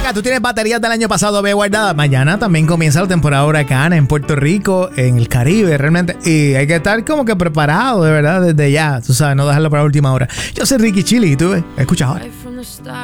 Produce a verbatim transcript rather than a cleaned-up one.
acá, tú tienes baterías del año pasado bien guardadas. Mañana también comienza la temporada huracana en Puerto Rico, en el Caribe, realmente. Y hay que estar como que preparado, de verdad, desde ya. Tú sabes, no dejarlo para la última hora. Yo soy Ricky Chili y tú, escucha ahora.